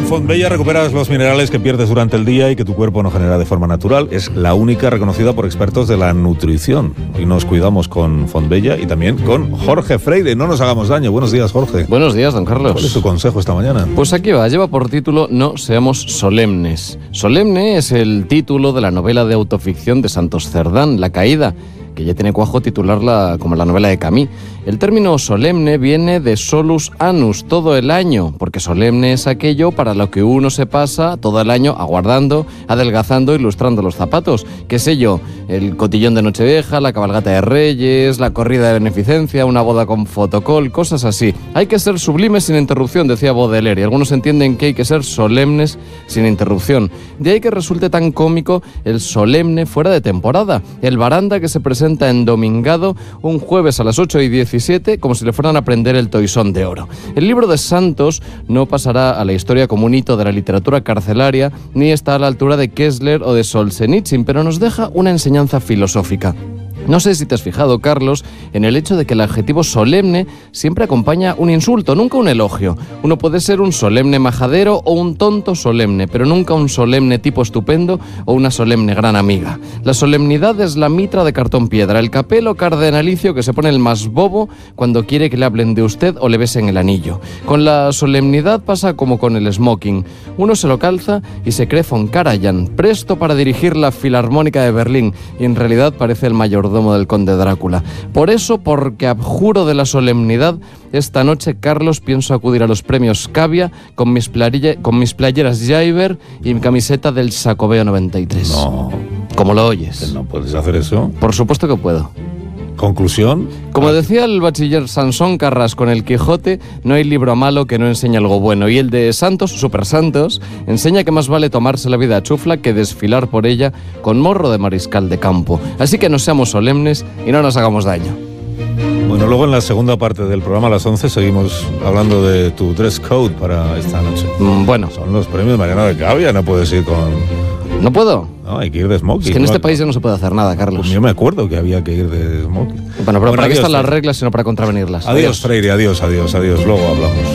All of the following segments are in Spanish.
Con Fonbella recuperas los minerales que pierdes durante el día y que tu cuerpo no genera de forma natural. Es la única reconocida por expertos de la nutrición. Hoy nos cuidamos con Fonbella y también con Jorge Freire. No nos hagamos daño. Buenos días, Jorge. Buenos días, don Carlos. ¿Cuál es tu consejo esta mañana? Pues aquí va, lleva por título No seamos solemnes. Solemne es el título de la novela de autoficción de Santos Cerdán, La caída, que ya tiene cuajo titularla como la novela de Camus. El término solemne viene de solus annus, todo el año, porque solemne es aquello para lo que uno se pasa todo el año aguardando, adelgazando, ilustrando los zapatos. ¿Qué sé yo? El cotillón de Nochevieja, la cabalgata de Reyes, la corrida de beneficencia, una boda con fotocol, cosas así. Hay que ser sublimes sin interrupción, decía Baudelaire, y algunos entienden que hay que ser solemnes sin interrupción. De ahí que resulte tan cómico el solemne fuera de temporada. El baranda que se presenta endomingado un jueves a las 8:17 como si le fueran a prender el toisón de oro. El libro de Santos no pasará a la historia como un hito de la literatura carcelaria ni está a la altura de Kessler o de Solzhenitsyn, pero nos deja una enseñanza filosófica. No sé si te has fijado, Carlos, en el hecho de que el adjetivo solemne siempre acompaña un insulto, nunca un elogio. Uno puede ser un solemne majadero o un tonto solemne, pero nunca un solemne tipo estupendo o una solemne gran amiga. La solemnidad es la mitra de cartón piedra, el capelo cardenalicio que se pone el más bobo cuando quiere que le hablen de usted o le besen el anillo. Con la solemnidad pasa como con el smoking. Uno se lo calza y se cree von Karajan, presto para dirigir la Filarmónica de Berlín, y en realidad parece el mayordomo del conde Drácula. Por eso, porque abjuro de la solemnidad, esta noche, Carlos, pienso acudir a los premios Cavia con mis playeras Jaiber y mi camiseta del Sacobeo 93. No. ¿Cómo lo oyes? ¿No puedes hacer eso? Por supuesto que puedo. ¿Conclusión? Como decía el bachiller Sansón Carras con el Quijote, no hay libro malo que no enseñe algo bueno. Y el de Santos, Super Santos, enseña que más vale tomarse la vida a chufla que desfilar por ella con morro de mariscal de campo. Así que no seamos solemnes y no nos hagamos daño. Bueno, luego en la segunda parte del programa a las 11 seguimos hablando de tu dress code para esta noche. Bueno. Son los premios Mariano de Cavia, no puedes ir con... ¿No puedo? No, hay que ir de smoking. Es que en este país ya no se puede hacer nada, Carlos. Pues yo me acuerdo que había que ir de smoking. Bueno, pero ¿para qué están las reglas sino para contravenirlas? Adiós, Freire, adiós. Luego hablamos.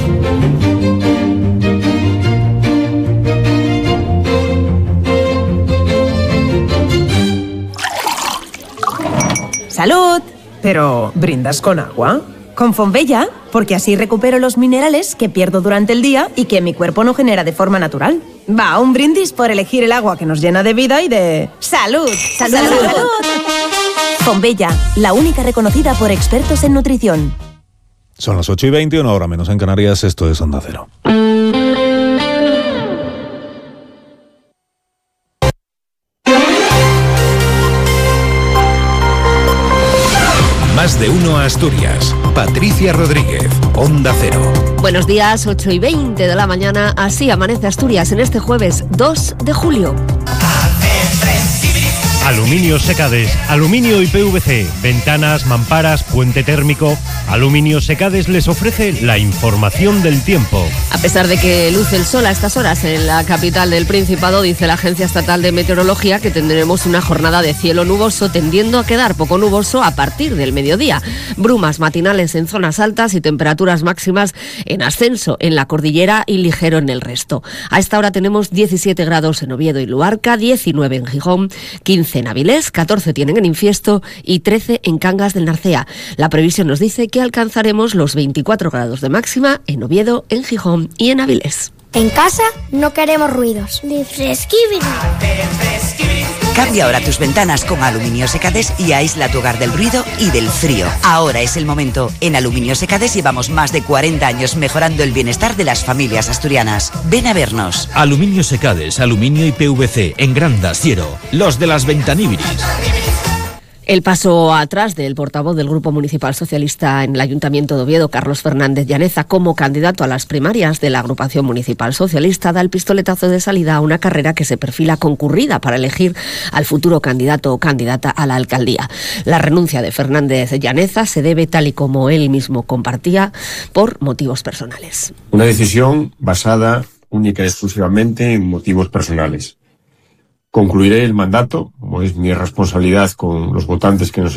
¡Salud! Pero, ¿brindas con agua? Con Fonbella, porque así recupero los minerales que pierdo durante el día y que mi cuerpo no genera de forma natural. Va, un brindis por elegir el agua que nos llena de vida y de... ¡Salud! ¡Salud! ¡Salud! Fonbella, la única reconocida por expertos en nutrición. Son las 8:20, una hora menos en Canarias. Esto es Onda Cero. Más de uno a Asturias. Patricia Rodríguez, Onda Cero. Buenos días, 8:20 de la mañana. Así amanece Asturias en este jueves 2 de julio. Aluminio Secades, aluminio y PVC, ventanas, mamparas, puente térmico. Aluminio Secades les ofrece la información del tiempo. A pesar de que luce el sol a estas horas en la capital del Principado, dice la Agencia Estatal de Meteorología que tendremos una jornada de cielo nuboso, tendiendo a quedar poco nuboso a partir del mediodía. Brumas matinales en zonas altas y temperaturas máximas en ascenso en la cordillera y ligero en el resto. A esta hora tenemos 17 grados en Oviedo y Luarca, 19 en Gijón, 15 en Avilés, 14 tienen en Infiesto y 13 en Cangas del Narcea. La previsión nos dice que alcanzaremos los 24 grados de máxima en Oviedo, en Gijón y en Avilés. En casa no queremos ruidos. Ni fresquibiri. Cambia ahora tus ventanas con Aluminio Secades y aísla tu hogar del ruido y del frío. Ahora es el momento. En Aluminio Secades llevamos más de 40 años mejorando el bienestar de las familias asturianas. Ven a vernos. Aluminio Secades, aluminio y PVC, en Granda, Siero. Los de las ventaníbiris. El paso atrás del portavoz del Grupo Municipal Socialista en el Ayuntamiento de Oviedo, Carlos Fernández Llaneza, como candidato a las primarias de la Agrupación Municipal Socialista, da el pistoletazo de salida a una carrera que se perfila concurrida para elegir al futuro candidato o candidata a la alcaldía. La renuncia de Fernández Llaneza se debe, tal y como él mismo compartía, por motivos personales. Una decisión basada única y exclusivamente en motivos personales. Concluiré el mandato, como es mi responsabilidad con los votantes que nos